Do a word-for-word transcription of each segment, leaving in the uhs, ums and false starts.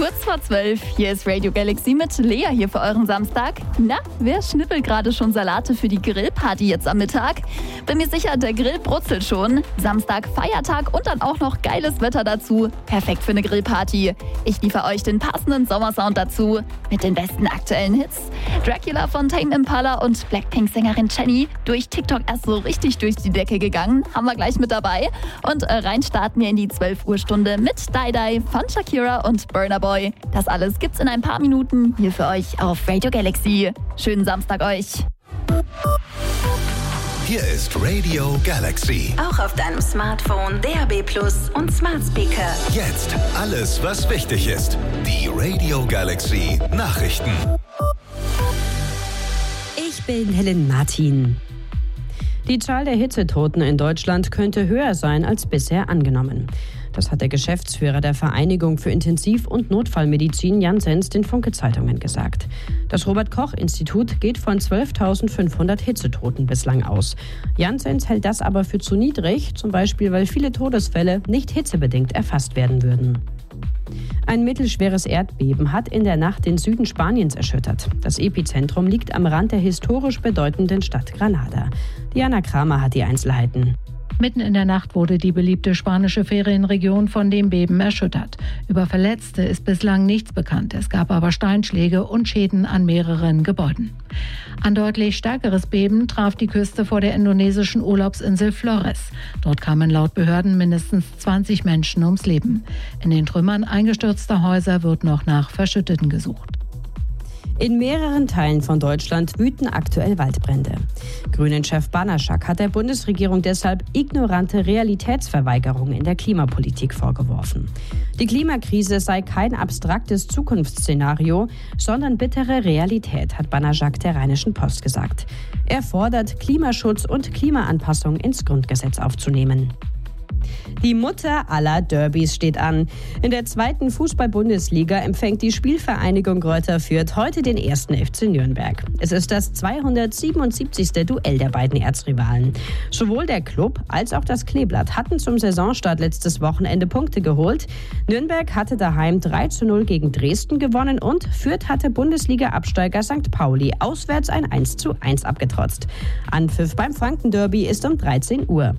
Kurz vor zwölf, hier ist Radio Galaxy mit Lea hier für euren Samstag. Na, wer schnippelt gerade schon Salate für die Grillparty jetzt am Mittag? Bin mir sicher, der Grill brutzelt schon. Samstag, Feiertag und dann auch noch geiles Wetter dazu. Perfekt für eine Grillparty. Ich liefere euch den passenden Sommersound dazu mit den besten aktuellen Hits. Dracula von Tame Impala und Blackpink-Sängerin Jennie, durch TikTok erst so richtig durch die Decke gegangen, haben wir gleich mit dabei. Und äh, rein starten wir in die zwölf Uhr Stunde mit Die Die von Shakira und Burna Boy. Das alles gibt's in ein paar Minuten hier für euch auf Radio Galaxy. Schönen Samstag euch. Hier ist Radio Galaxy. Auch auf deinem Smartphone, D A B Plus und Smart Speaker. Jetzt alles, was wichtig ist. Die Radio Galaxy Nachrichten. Ich bin Helen Martin. Die Zahl der Hitzetoten in Deutschland könnte höher sein als bisher angenommen. Das hat der Geschäftsführer der Vereinigung für Intensiv- und Notfallmedizin Jan Senz den Funke-Zeitungen gesagt. Das Robert-Koch-Institut geht von zwölftausendfünfhundert Hitzetoten bislang aus. Jan Senz hält das aber für zu niedrig, zum Beispiel weil viele Todesfälle nicht hitzebedingt erfasst werden würden. Ein mittelschweres Erdbeben hat in der Nacht den Süden Spaniens erschüttert. Das Epizentrum liegt am Rand der historisch bedeutenden Stadt Granada. Diana Kramer hat die Einzelheiten. Mitten in der Nacht wurde die beliebte spanische Ferienregion von dem Beben erschüttert. Über Verletzte ist bislang nichts bekannt. Es gab aber Steinschläge und Schäden an mehreren Gebäuden. Ein deutlich stärkeres Beben traf die Küste vor der indonesischen Urlaubsinsel Flores. Dort kamen laut Behörden mindestens zwanzig Menschen ums Leben. In den Trümmern eingestürzter Häuser wird noch nach Verschütteten gesucht. In mehreren Teilen von Deutschland wüten aktuell Waldbrände. Grünen-Chef Banaschak hat der Bundesregierung deshalb ignorante Realitätsverweigerung in der Klimapolitik vorgeworfen. Die Klimakrise sei kein abstraktes Zukunftsszenario, sondern bittere Realität, hat Banaschak der Rheinischen Post gesagt. Er fordert, Klimaschutz und Klimaanpassung ins Grundgesetz aufzunehmen. Die Mutter aller Derbys steht an. In der zweiten Fußball-Bundesliga empfängt die Spielvereinigung Greuther Fürth heute den ersten F C Nürnberg. Es ist das zweihundertsiebenundsiebzigste Duell der beiden Erzrivalen. Sowohl der Club als auch das Kleeblatt hatten zum Saisonstart letztes Wochenende Punkte geholt. Nürnberg hatte daheim drei zu null gegen Dresden gewonnen und Fürth hatte Bundesliga-Absteiger Sankt Pauli auswärts ein eins zu eins abgetrotzt. Anpfiff beim Franken-Derby ist um dreizehn Uhr.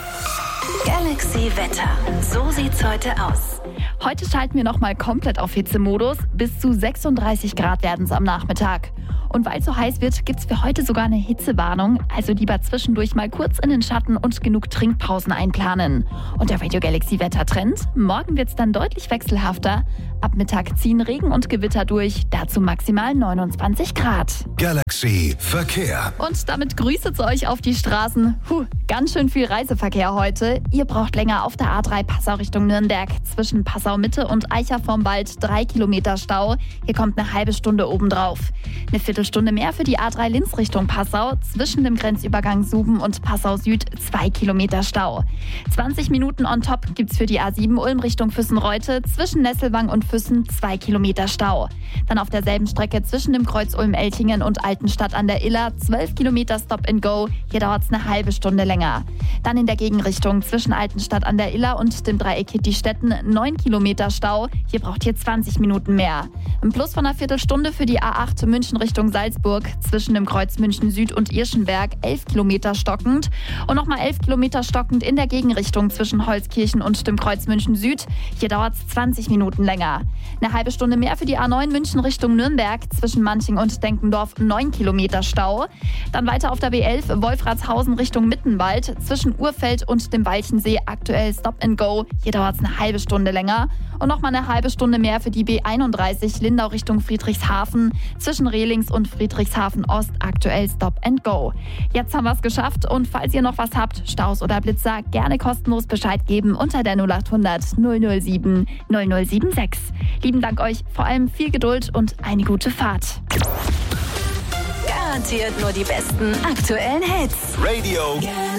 Galaxy Wetter. So sieht's heute aus. Heute schalten wir nochmal komplett auf Hitzemodus. Bis zu sechsunddreißig Grad werden es am Nachmittag. Und weil es so heiß wird, gibt es für heute sogar eine Hitzewarnung. Also lieber zwischendurch mal kurz in den Schatten und genug Trinkpausen einplanen. Und der Radio Galaxy Wettertrend? Morgen wird es dann deutlich wechselhafter. Ab Mittag ziehen Regen und Gewitter durch. Dazu maximal neunundzwanzig Grad. Galaxy Verkehr. Und damit Grüße zu euch auf die Straßen. Puh, ganz schön viel Reiseverkehr heute. Ihr braucht länger auf der A drei Passau Richtung Nürnberg. Zwischen Passau Mitte und Eicher vorm Wald drei Kilometer Stau. Hier kommt eine halbe Stunde obendrauf. Eine Viertelstunde mehr für die A drei Linz Richtung Passau. Zwischen dem Grenzübergang Suben und Passau Süd zwei Kilometer Stau. zwanzig Minuten on top gibt's für die A sieben Ulm Richtung Füssen-Reute. Zwischen Nesselwang und Füssen zwei Kilometer Stau. Dann auf derselben Strecke zwischen dem Kreuz Ulm-Eltingen und Altenstadt an der Iller zwölf Kilometer Stop and Go. Hier dauert's eine halbe Stunde länger. Dann in der Gegenrichtung zwischen Altenstadt an der Iller und dem Dreieck Hitti-Stetten neun Kilometer Stau. Hier braucht ihr zwanzig Minuten mehr. Ein Plus von einer Viertelstunde für die A acht München Richtung Salzburg. Zwischen dem Kreuz München Süd und Irschenberg elf Kilometer stockend. Und nochmal elf Kilometer stockend in der Gegenrichtung zwischen Holzkirchen und dem Kreuz München Süd. Hier dauert's zwanzig Minuten länger. Eine halbe Stunde mehr für die A neun München Richtung Nürnberg. Zwischen Manching und Denkendorf neun Kilometer Stau. Dann weiter auf der B elf Wolfratshausen Richtung Mittenwald. Zwischen Urfeld und dem Walchensee aktuell Stop and Go. Hier dauert's eine halbe Stunde länger. Und nochmal eine halbe Stunde mehr für die B einunddreißig Lindau Richtung Friedrichshafen. Zwischen Rehlings und Friedrichshafen Ost aktuell Stop and Go. Jetzt haben wir es geschafft und falls ihr noch was habt, Staus oder Blitzer, gerne kostenlos Bescheid geben unter der null acht hundert null null sieben null null sieben sechs. Lieben Dank euch, vor allem viel Geduld und eine gute Fahrt. Garantiert nur die besten aktuellen Hits. Radio